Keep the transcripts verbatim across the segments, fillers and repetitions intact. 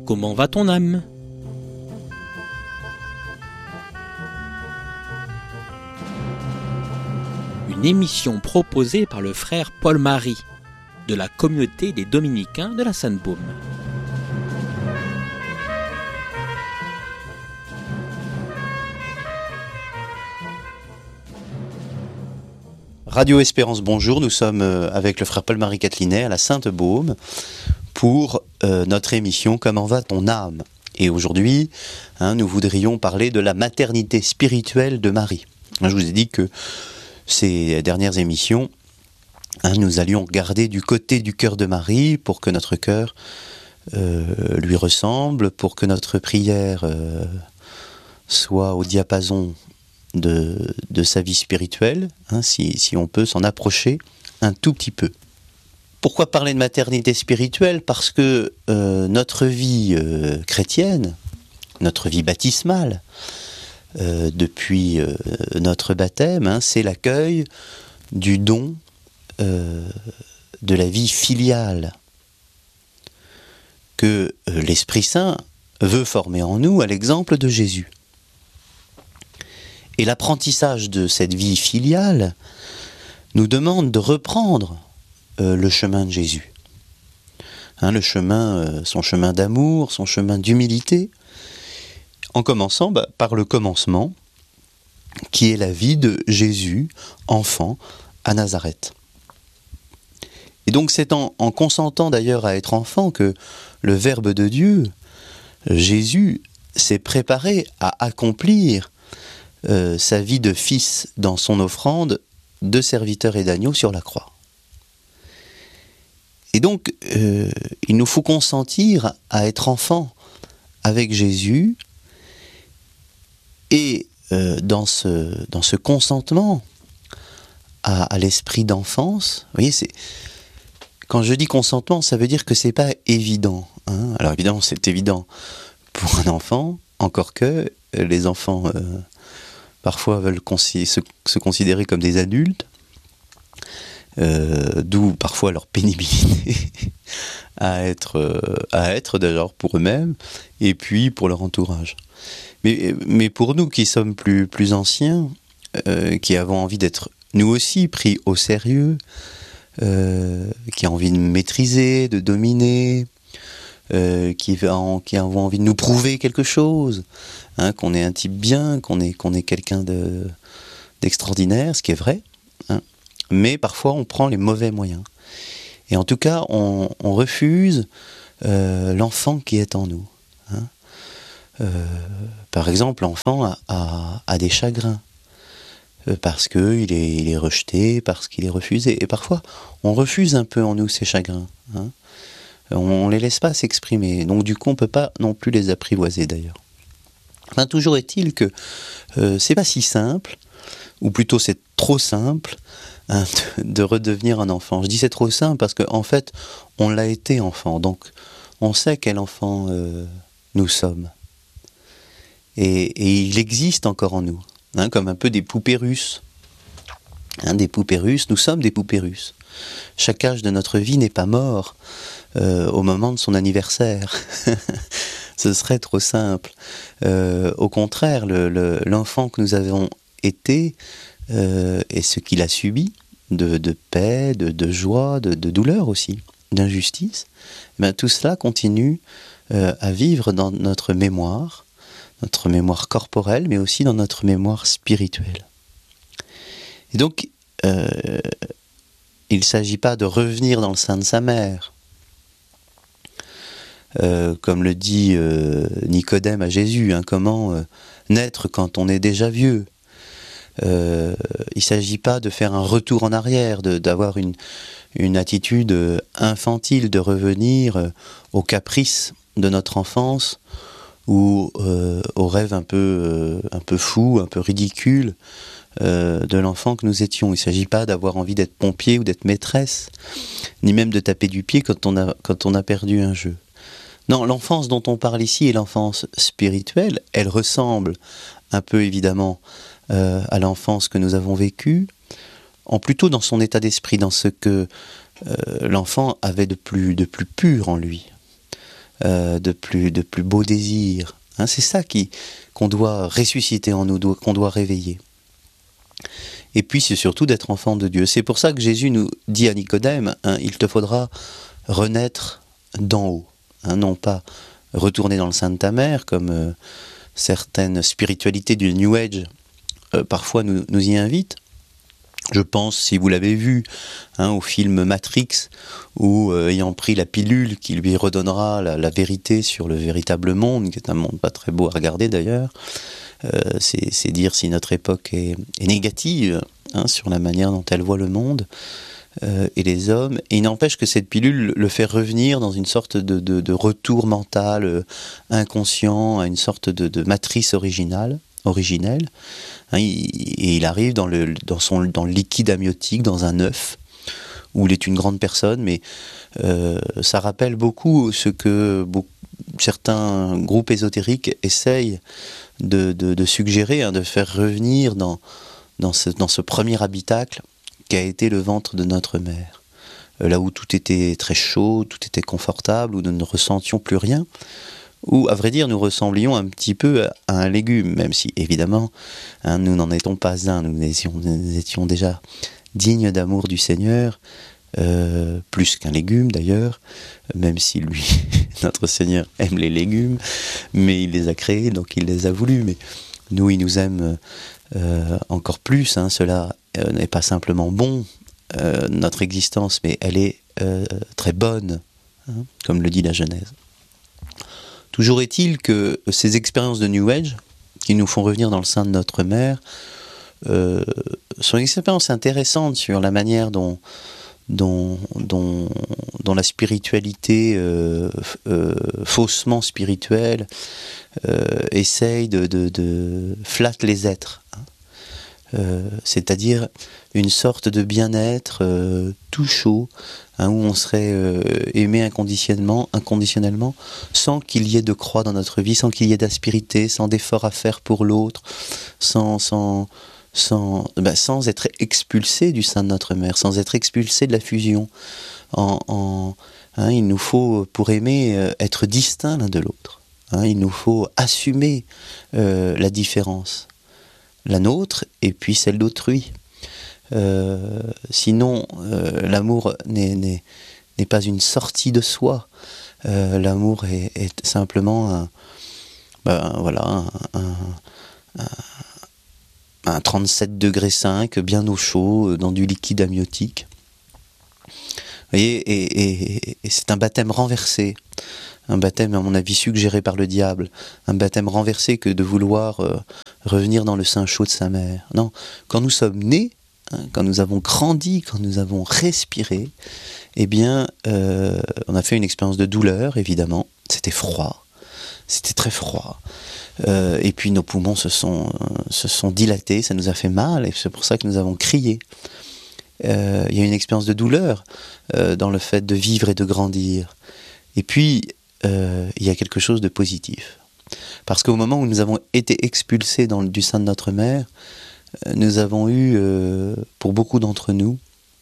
Comment va ton âme ? Une émission proposée par le frère Paul-Marie de la communauté des Dominicains de la Sainte-Baume. Radio Espérance, bonjour, nous sommes avec le frère Paul-Marie Catelinet à la Sainte-Baume pour euh, notre émission Comment va ton âme ? Et aujourd'hui, hein, nous voudrions parler de la maternité spirituelle de Marie. Je vous ai dit que ces dernières émissions, hein, nous allions regarder du côté du cœur de Marie pour que notre cœur euh, lui ressemble, pour que notre prière euh, soit au diapason de, de sa vie spirituelle, hein, si, si on peut s'en approcher un tout petit peu. Pourquoi parler de maternité spirituelle ? Parce que euh, notre vie euh, chrétienne, notre vie baptismale, euh, depuis euh, notre baptême, hein, c'est l'accueil du don euh, de la vie filiale que euh, l'Esprit Saint veut former en nous à l'exemple de Jésus. Et l'apprentissage de cette vie filiale nous demande de reprendre euh, le chemin de Jésus. Hein, le chemin, euh, son chemin d'amour, son chemin d'humilité, en commençant bah, par le commencement, qui est la vie de Jésus, enfant, à Nazareth. Et donc c'est en, en consentant d'ailleurs à être enfant que le Verbe de Dieu, Jésus, s'est préparé à accomplir Euh, sa vie de fils dans son offrande de serviteur et d'agneau sur la croix. Et donc, euh, il nous faut consentir à être enfant avec Jésus, et euh, dans, ce, dans ce consentement à, à l'esprit d'enfance, vous voyez, c'est, quand je dis consentement, ça veut dire que c'est pas évident. Hein. Alors évidemment, c'est évident pour un enfant, encore que les enfants euh, parfois veulent consi- se, se considérer comme des adultes, euh, d'où parfois leur pénibilité à être, euh, à être d'ailleurs pour eux-mêmes, et puis pour leur entourage. Mais, mais pour nous qui sommes plus, plus anciens, euh, qui avons envie d'être nous aussi pris au sérieux, euh, qui avons envie de maîtriser, de dominer, Euh, qui, en, qui avons envie de nous prouver quelque chose, hein, qu'on est un type bien, qu'on est, qu'on est quelqu'un de, d'extraordinaire, ce qui est vrai, hein, mais parfois on prend les mauvais moyens. Et en tout cas, on, on refuse euh, l'enfant qui est en nous. Hein. Euh, par exemple, l'enfant a, a, a des chagrins, euh, parce qu'il est, il est rejeté, parce qu'il est refusé. Et parfois, on refuse un peu en nous ces chagrins, hein. On ne les laisse pas s'exprimer, donc du coup on ne peut pas non plus les apprivoiser d'ailleurs. Enfin, toujours est-il que euh, c'est pas si simple, ou plutôt c'est trop simple, hein, de, de redevenir un enfant. Je dis c'est trop simple parce qu'en en fait on l'a été enfant, donc on sait quel enfant euh, nous sommes. Et, et il existe encore en nous, hein, comme un peu des poupées russes. Hein, des poupées russes, nous sommes des poupées russes. Chaque âge de notre vie n'est pas mort euh, au moment de son anniversaire. Ce serait trop simple. Euh, au contraire, le, le, l'enfant que nous avons été euh, et ce qu'il a subi de, de paix, de, de joie, de, de douleur aussi, d'injustice, ben, tout cela continue euh, à vivre dans notre mémoire, notre mémoire corporelle, mais aussi dans notre mémoire spirituelle. Et donc, euh, il ne s'agit pas de revenir dans le sein de sa mère, euh, comme le dit euh, Nicodème à Jésus, hein, comment euh, naître quand on est déjà vieux. Euh, il ne s'agit pas de faire un retour en arrière, de, d'avoir une, une attitude infantile, de revenir euh, aux caprices de notre enfance, ou euh, aux rêves un peu, euh, un peu fous, un peu ridicules, Euh, de l'enfant que nous étions. Il ne s'agit pas d'avoir envie d'être pompier ou d'être maîtresse, ni même de taper du pied quand on a, quand on a perdu un jeu. Non, l'enfance dont on parle ici est l'enfance spirituelle. Elle ressemble un peu évidemment euh, à l'enfance que nous avons vécue, en plutôt dans son état d'esprit, dans ce que euh, l'enfant avait de plus, de plus pur en lui. euh, de plus, de plus beaux désirs. Hein, c'est ça qui, qu'on doit ressusciter en nous, qu'on doit réveiller. Et puis c'est surtout d'être enfant de Dieu. C'est pour ça que Jésus nous dit à Nicodème, hein, il te faudra renaître d'en haut, hein, non pas retourner dans le sein de ta mère, comme euh, certaines spiritualités du New Age euh, parfois nous, nous y invitent. Je pense, si vous l'avez vu, hein, au film Matrix, où euh, ayant pris la pilule qui lui redonnera la, la vérité sur le véritable monde, qui est un monde pas très beau à regarder d'ailleurs, euh, c'est, c'est dire si notre époque est, est négative, hein, sur la manière dont elle voit le monde euh, et les hommes. Et il n'empêche que cette pilule le fait revenir dans une sorte de, de, de retour mental euh, inconscient, à une sorte de, de matrice originale, originelle. Hein, il, et il arrive dans le, dans, son, dans le liquide amniotique, dans un œuf, où il est une grande personne, mais euh, ça rappelle beaucoup ce que beaucoup, certains groupes ésotériques essayent de, de, de suggérer, hein, de faire revenir dans, dans, ce, dans ce premier habitacle qu'a été le ventre de notre mère. Euh, là où tout était très chaud, tout était confortable, où nous ne ressentions plus rien, où, à vrai dire, nous ressemblions un petit peu à un légume, même si, évidemment, hein, nous n'en étions pas un, nous étions, nous étions déjà dignes d'amour du Seigneur, euh, plus qu'un légume d'ailleurs, même si lui, notre Seigneur, aime les légumes, mais il les a créés, donc il les a voulus, mais nous, il nous aime euh, encore plus, hein, cela euh, n'est pas simplement bon, euh, notre existence, mais elle est euh, très bonne, hein, comme le dit la Genèse. Toujours est-il que ces expériences de New Age, qui nous font revenir dans le sein de notre mère, euh, sont des expériences intéressantes sur la manière dont, dont, dont, dont la spiritualité, euh, euh, faussement spirituelle, euh, essaye de, de, de flatte les êtres. Hein. Euh, c'est-à-dire une sorte de bien-être euh, tout chaud, hein, où on serait euh, aimé inconditionnellement, inconditionnellement, sans qu'il y ait de croix dans notre vie, sans qu'il y ait d'aspérité, sans d'efforts à faire pour l'autre, sans, sans, sans, ben, sans être expulsé du sein de notre mère, sans être expulsé de la fusion. En, en, hein, il nous faut, pour aimer, euh, être distincts l'un de l'autre. Hein, il nous faut assumer euh, la différence. La nôtre et puis celle d'autrui. Euh, sinon, euh, l'amour n'est, n'est, n'est pas une sortie de soi. Euh, l'amour est, est simplement un, ben, voilà, un, un, un, un trente-sept degrés cinq, bien au chaud, dans du liquide amniotique. Vous voyez, et, et, et c'est un baptême renversé. Un baptême, à mon avis, suggéré par le diable. Un baptême renversé que de vouloir euh, revenir dans le sein chaud de sa mère. Non, quand nous sommes nés, hein, quand nous avons grandi, quand nous avons respiré, eh bien, euh, on a fait une expérience de douleur, évidemment. C'était froid. C'était très froid. Euh, et puis nos poumons se sont, euh, se sont dilatés, ça nous a fait mal, et c'est pour ça que nous avons crié. Euh, il y a une expérience de douleur euh, dans le fait de vivre et de grandir. Et puis, Euh, il y a quelque chose de positif. Parce qu'au moment où nous avons été expulsés dans, du sein de notre mère, euh, nous avons eu, euh, pour beaucoup d'entre nous,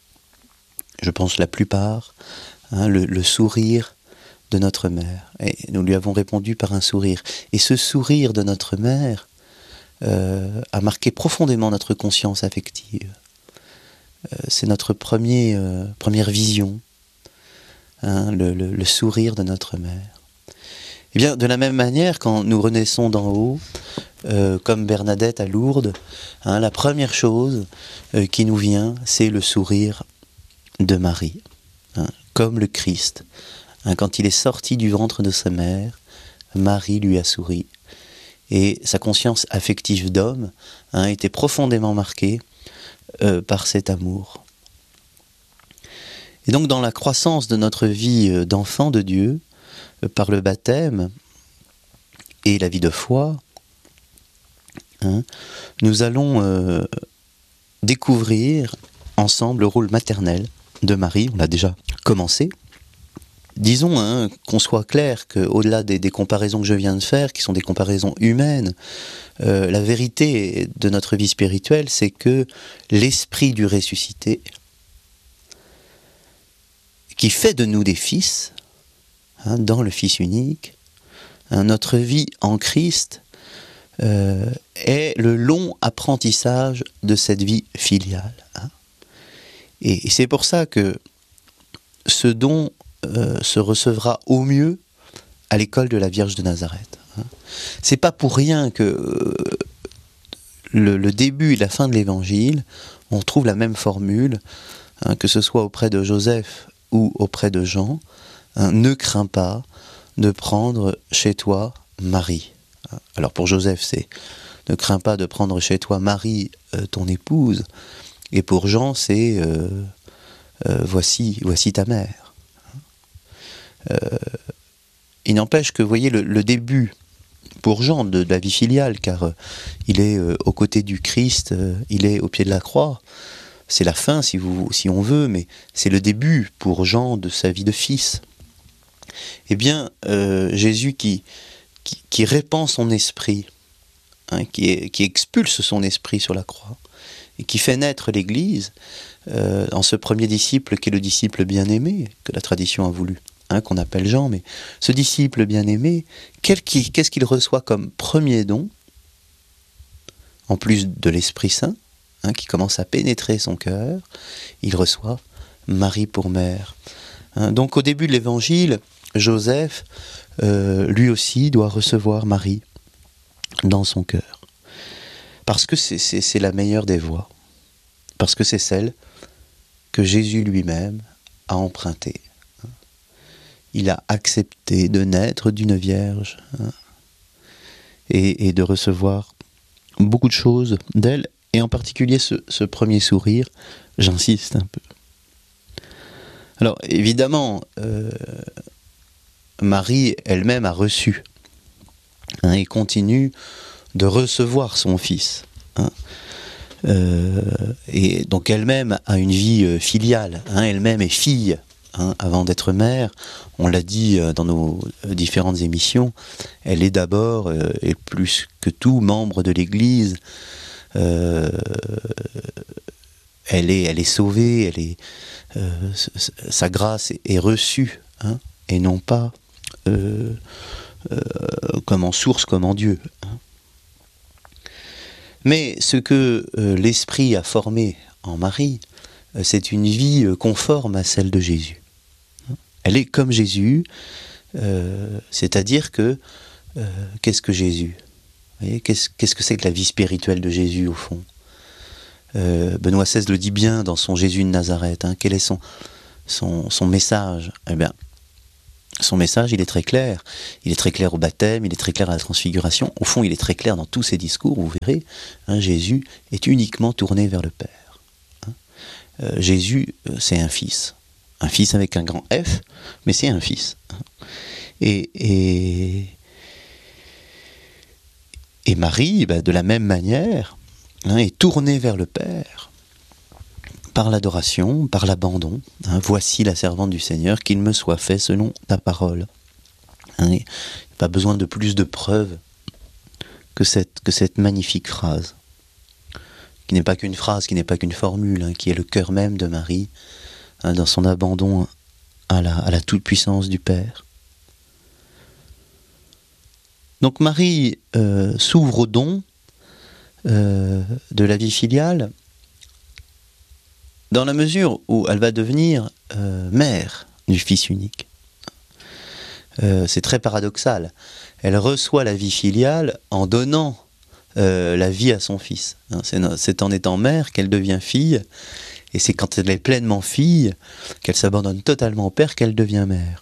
je pense la plupart, hein, le, le sourire de notre mère. Et nous lui avons répondu par un sourire. Et ce sourire de notre mère euh, a marqué profondément notre conscience affective. Euh, c'est notre premier, euh, première vision. Hein, le, le, le sourire de notre mère. Eh bien, de la même manière, quand nous renaissons d'en haut, euh, comme Bernadette à Lourdes, hein, la première chose euh, qui nous vient, c'est le sourire de Marie, hein, comme le Christ. Hein, quand il est sorti du ventre de sa mère, Marie lui a souri. Et sa conscience affective d'homme hein, était profondément marquée euh, par cet amour. Et donc dans la croissance de notre vie d'enfant de Dieu, par le baptême et la vie de foi, hein, nous allons euh, découvrir ensemble le rôle maternel de Marie. On l'a déjà commencé. Disons hein, qu'on soit clair qu'au-delà des, des comparaisons que je viens de faire, qui sont des comparaisons humaines, euh, la vérité de notre vie spirituelle, c'est que l'esprit du ressuscité, qui fait de nous des fils, hein, dans le Fils unique. Hein, notre vie en Christ euh, est le long apprentissage de cette vie filiale. Hein. Et, et c'est pour ça que ce don euh, se recevra au mieux à l'école de la Vierge de Nazareth. Hein. C'est pas pour rien que euh, le, le début et la fin de l'Évangile, on trouve la même formule, hein, que ce soit auprès de Joseph ou auprès de Jean, hein, ne crains pas de prendre chez toi Marie. Alors pour Joseph, c'est ne crains pas de prendre chez toi Marie, euh, ton épouse, et pour Jean, c'est euh, euh, voici, voici ta mère. Euh, il n'empêche que, vous voyez, le, le début pour Jean de, de la vie filiale, car euh, il est euh, aux côtés du Christ, euh, il est au pied de la croix. C'est la fin, si, vous, si on veut, mais c'est le début pour Jean de sa vie de fils. Eh bien, euh, Jésus qui, qui, qui répand son esprit, hein, qui, est, qui expulse son esprit sur la croix, et qui fait naître l'Église, euh, en ce premier disciple qui est le disciple bien-aimé, que la tradition a voulu, hein, qu'on appelle Jean, mais ce disciple bien-aimé, quel, qui, qu'est-ce qu'il reçoit comme premier don, en plus de l'Esprit Saint, hein, qui commence à pénétrer son cœur, il reçoit Marie pour mère. Hein, donc au début de l'Évangile, Joseph, euh, lui aussi, doit recevoir Marie dans son cœur. Parce que c'est, c'est, c'est la meilleure des voies. Parce que c'est celle que Jésus lui-même a empruntée. Il a accepté de naître d'une vierge, hein, et, et de recevoir beaucoup de choses d'elle, et en particulier ce, ce premier sourire, j'insiste un peu. Alors évidemment, euh, Marie elle-même a reçu, hein, et continue de recevoir son fils. Hein. Euh, et donc elle-même a une vie euh, filiale, hein, elle-même est fille, hein, avant d'être mère. On l'a dit euh, dans nos euh, différentes émissions, elle est d'abord, euh, et plus que tout, membre de l'Église. Euh, elle est, elle est sauvée, elle est, euh, sa grâce est, est reçue, hein, et non pas euh, euh, comme en source, comme en Dieu. Hein. Mais ce que euh, l'Esprit a formé en Marie, euh, c'est une vie euh, conforme à celle de Jésus. Elle est comme Jésus, euh, c'est-à-dire que, euh, qu'est-ce que Jésus ? Vous voyez, qu'est-ce, qu'est-ce que c'est que la vie spirituelle de Jésus, au fond ? euh, Benoît seize le dit bien dans son Jésus de Nazareth. Hein, quel est son, son, son message ? Eh bien, son message, il est très clair. Il est très clair au baptême, il est très clair à la transfiguration. Au fond, il est très clair dans tous ses discours, vous verrez. Hein, Jésus est uniquement tourné vers le Père. Hein. Euh, Jésus, euh, c'est un fils. Un fils avec un grand F, mais c'est un fils. Hein. Et, et, et Marie, bah, de la même manière, hein, est tournée vers le Père par l'adoration, par l'abandon. Hein, voici la servante du Seigneur, qu'il me soit fait selon ta parole. Hein, il n'y a pas besoin de plus de preuves que cette, que cette magnifique phrase, qui n'est pas qu'une phrase, qui n'est pas qu'une formule, hein, qui est le cœur même de Marie, hein, dans son abandon à la, à la toute-puissance du Père. Donc Marie euh, s'ouvre au don euh, de la vie filiale, dans la mesure où elle va devenir euh, mère du Fils unique. Euh, c'est très paradoxal. Elle reçoit la vie filiale en donnant euh, la vie à son fils. Hein, c'est, c'est en étant mère qu'elle devient fille, et c'est quand elle est pleinement fille qu'elle s'abandonne totalement au Père qu'elle devient mère.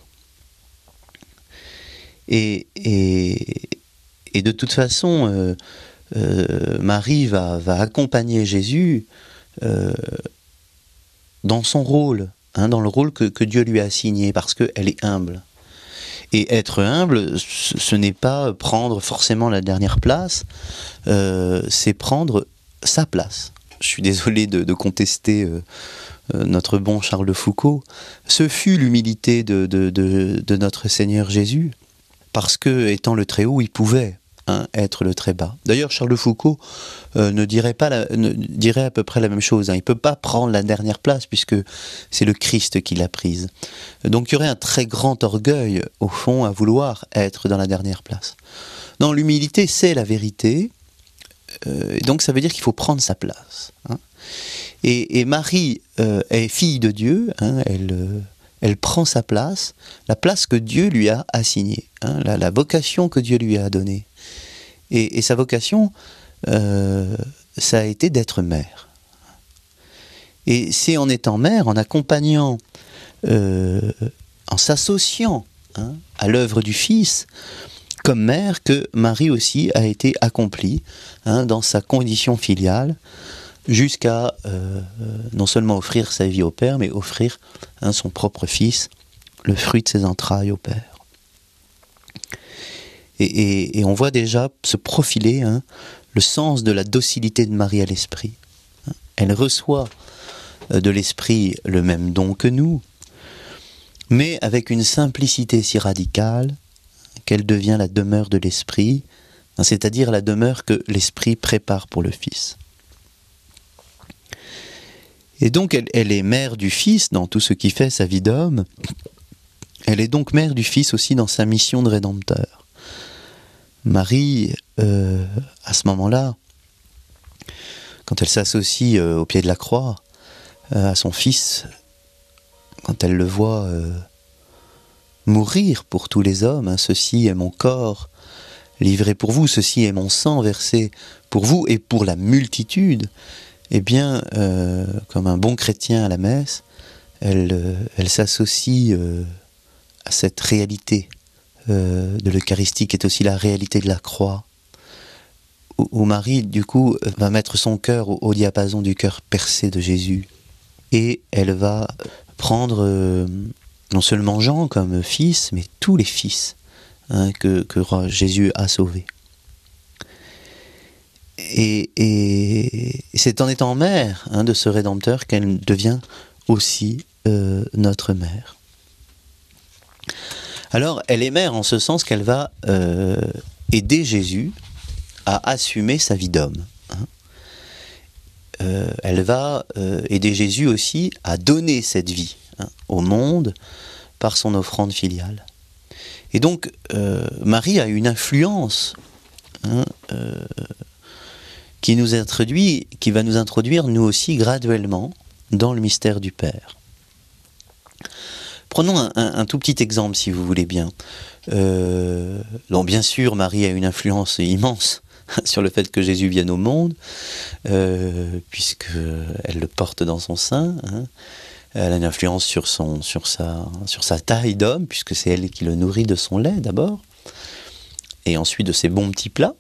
Et, et, et de toute façon, euh, euh, Marie va, va accompagner Jésus euh, dans son rôle, hein, dans le rôle que, que Dieu lui a assigné, parce qu'elle est humble. Et être humble, ce, ce n'est pas prendre forcément la dernière place, euh, c'est prendre sa place. Je suis désolé de, de contester euh, euh, notre bon Charles de Foucault. Ce fut l'humilité de, de, de, de notre Seigneur Jésus, parce que, étant le Très-Haut, il pouvait hein, être le très bas. D'ailleurs, Charles de Foucault euh, ne, dirait pas la, ne dirait à peu près la même chose. Hein. Il ne peut pas prendre la dernière place puisque c'est le Christ qui l'a prise. Donc il y aurait un très grand orgueil, au fond, à vouloir être dans la dernière place. Non, l'humilité, c'est la vérité. Euh, donc ça veut dire qu'il faut prendre sa place. Hein. Et, et Marie euh, est fille de Dieu, hein, elle... Euh, Elle prend sa place, la place que Dieu lui a assignée, hein, la, la vocation que Dieu lui a donnée. Et, et sa vocation, euh, ça a été d'être mère. Et c'est en étant mère, en accompagnant, euh, en s'associant hein, à l'œuvre du Fils, comme mère, que Marie aussi a été accomplie hein, dans sa condition filiale, jusqu'à euh, non seulement offrir sa vie au Père, mais offrir hein, son propre Fils, le fruit de ses entrailles au Père. Et, et, et on voit déjà se profiler hein, le sens de la docilité de Marie à l'Esprit. Elle reçoit de l'Esprit le même don que nous, mais avec une simplicité si radicale qu'elle devient la demeure de l'Esprit, c'est-à-dire la demeure que l'Esprit prépare pour le Fils. Et donc elle, elle est mère du Fils dans tout ce qui fait sa vie d'homme. Elle est donc mère du Fils aussi dans sa mission de Rédempteur. Marie, euh, à ce moment-là, quand elle s'associe euh, au pied de la croix euh, à son Fils, quand elle le voit euh, mourir pour tous les hommes, hein, ceci est mon corps livré pour vous, ceci est mon sang versé pour vous et pour la multitude, eh bien, euh, comme un bon chrétien à la messe, elle, euh, elle s'associe euh, à cette réalité euh, de l'Eucharistie qui est aussi la réalité de la croix, où, où Marie, du coup, va mettre son cœur au, au diapason du cœur percé de Jésus. Et elle va prendre euh, non seulement Jean comme fils, mais tous les fils hein, que, que Jésus a sauvés. Et, et c'est en étant mère hein, de ce Rédempteur qu'elle devient aussi euh, notre mère. Alors, elle est mère en ce sens qu'elle va euh, aider Jésus à assumer sa vie d'homme. Hein. Euh, elle va euh, aider Jésus aussi à donner cette vie hein, au monde par son offrande filiale. Et donc, euh, Marie a une influence hein, euh, qui nous introduit, qui va nous introduire nous aussi graduellement dans le mystère du Père. Prenons un, un, un tout petit exemple si vous voulez bien. Euh, donc bien sûr, Marie a une influence immense sur le fait que Jésus vienne au monde, euh, puisqu'elle le porte dans son sein. Hein. Elle a une influence sur, son, sur, sa, sur sa taille d'homme, puisque c'est elle qui le nourrit de son lait d'abord, et ensuite de ses bons petits plats.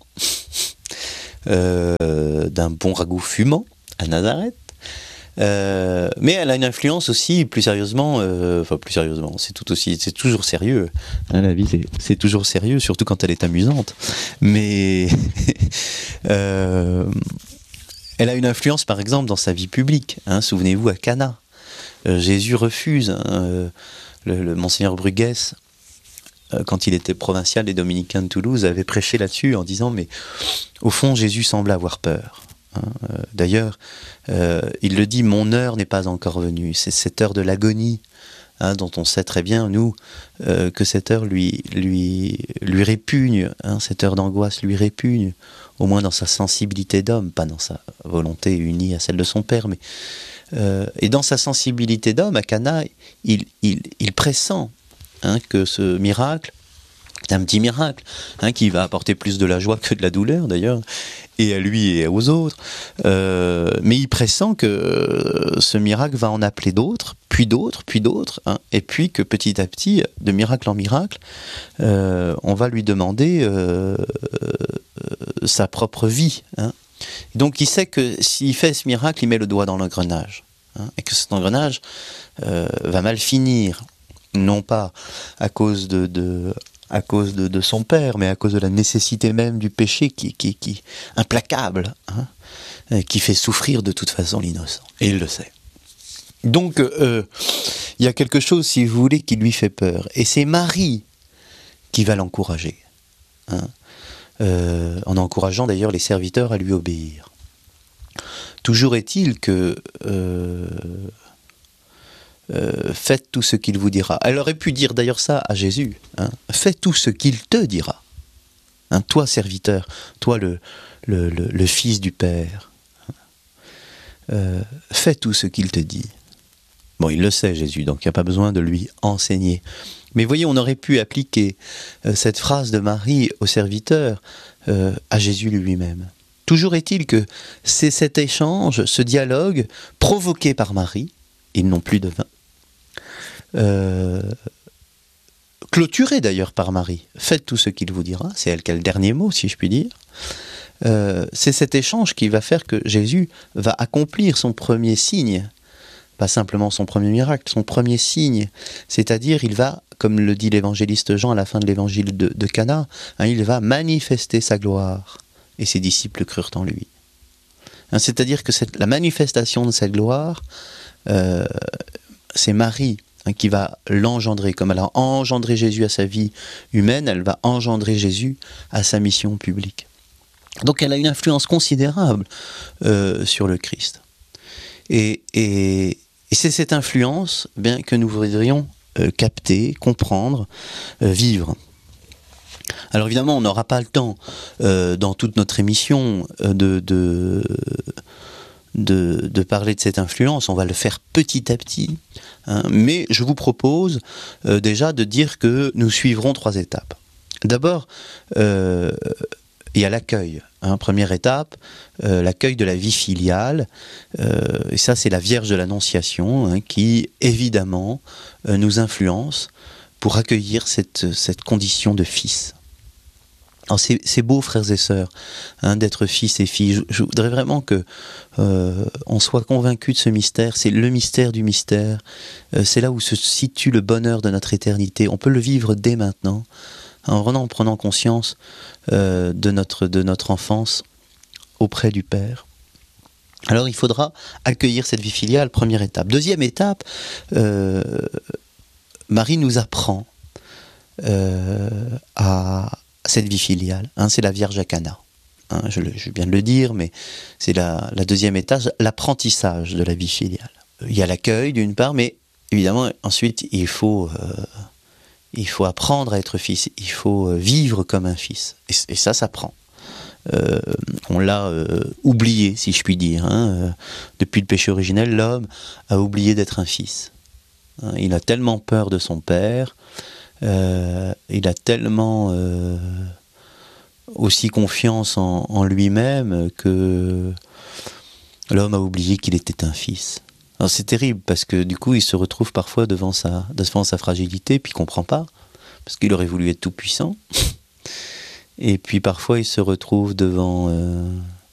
Euh, d'un bon ragoût fumant à Nazareth, euh, mais elle a une influence aussi plus sérieusement, euh, enfin plus sérieusement, c'est tout aussi, c'est toujours sérieux. Hein, la vie, c'est, c'est toujours sérieux, surtout quand elle est amusante. Mais euh, elle a une influence, par exemple, dans sa vie publique. Hein, souvenez-vous à Cana, euh, Jésus refuse. Hein, euh, le, le monseigneur Bruguès, quand il était provincial des Dominicains de Toulouse, avait prêché là-dessus en disant mais au fond Jésus semble avoir peur. Hein. D'ailleurs, euh, il le dit, mon heure n'est pas encore venue. C'est cette heure de l'agonie hein, dont on sait très bien nous euh, que cette heure lui lui lui répugne. Hein, cette heure d'angoisse lui répugne, au moins dans sa sensibilité d'homme, pas dans sa volonté unie à celle de son père, mais euh, et dans sa sensibilité d'homme à Cana, il il il pressent Hein, que ce miracle, c'est un petit miracle, hein, qui va apporter plus de la joie que de la douleur d'ailleurs, et à lui et aux autres, euh, mais il pressent que euh, ce miracle va en appeler d'autres, puis d'autres, puis d'autres, hein, et puis que petit à petit, de miracle en miracle, euh, on va lui demander euh, euh, sa propre vie. Hein. Donc il sait que s'il fait ce miracle, il met le doigt dans l'engrenage, hein, et que cet engrenage euh, va mal finir. Non pas à cause de, de, à cause de, de son père, mais à cause de la nécessité même du péché qui, qui, qui implacable, hein, qui fait souffrir de toute façon l'innocent. Et il le sait. Donc, euh, il y a quelque chose, si vous voulez, qui lui fait peur. Et c'est Marie qui va l'encourager. Hein. euh, en encourageant d'ailleurs les serviteurs à lui obéir. Toujours est-il que euh, euh, faites tout ce qu'il vous dira. Elle aurait pu dire d'ailleurs ça à Jésus, hein, fais tout ce qu'il te dira. Hein, toi serviteur, toi le, le, le, le fils du Père, euh, fais tout ce qu'il te dit. Bon, il le sait Jésus, donc il n'y a pas besoin de lui enseigner. Mais voyez, on aurait pu appliquer euh, cette phrase de Marie au serviteur euh, à Jésus lui-même. Toujours est-il que c'est cet échange, ce dialogue provoqué par Marie, ils n'ont plus de vin, euh, clôturé d'ailleurs par Marie, faites tout ce qu'il vous dira, c'est elle qui a le dernier mot si je puis dire, euh, c'est cet échange qui va faire que Jésus va accomplir son premier signe, pas simplement son premier miracle, son premier signe, c'est-à-dire il va, comme le dit l'évangéliste Jean à la fin de l'évangile de, de Cana, hein, il va manifester sa gloire. Et ses disciples crurent en lui. Hein, c'est-à-dire que cette, la manifestation de cette gloire, euh, c'est Marie hein, qui va l'engendrer. Comme elle a engendré Jésus à sa vie humaine, elle va engendrer Jésus à sa mission publique. Donc elle a une influence considérable euh, sur le Christ. Et, et, et c'est cette influence bien, que nous voudrions euh, capter, comprendre, euh, vivre. Alors évidemment, on n'aura pas le temps, euh, dans toute notre émission, euh, de, de, de, de parler de cette influence. On va le faire petit à petit. Hein, mais je vous propose euh, déjà de dire que nous suivrons trois étapes. D'abord, euh, il y a l'accueil. Hein, première étape, euh, l'accueil de la vie filiale. Euh, et ça, c'est la Vierge de l'Annonciation hein, qui, évidemment, euh, nous influence pour accueillir cette, cette condition de fils. Alors c'est, c'est beau, frères et sœurs, hein, d'être fils et filles. Je, je voudrais vraiment que euh, on soit convaincus de ce mystère. C'est le mystère du mystère. Euh, c'est là où se situe le bonheur de notre éternité. On peut le vivre dès maintenant, en en prenant conscience euh, de, notre, de notre enfance auprès du Père. Alors il faudra accueillir cette vie filiale, première étape. Deuxième étape, euh, Marie nous apprend euh, à cette vie filiale. Hein, c'est la Vierge à Cana. Hein, je, le, je viens de le dire, mais c'est la, la deuxième étage, l'apprentissage de la vie filiale. Il y a l'accueil d'une part, mais évidemment ensuite il faut, euh, il faut apprendre à être fils, il faut vivre comme un fils. Et, et ça s'apprend. Euh, on l'a euh, oublié, si je puis dire. Hein, euh, depuis le péché originel, l'homme a oublié d'être un fils. Hein, il a tellement peur de son père, euh, il a tellement euh, aussi confiance en, en lui-même que l'homme a oublié qu'il était un fils. Alors c'est terrible parce que du coup il se retrouve parfois devant sa, devant sa fragilité puis il ne comprend pas parce qu'il aurait voulu être tout puissant. Et puis parfois il se retrouve devant euh,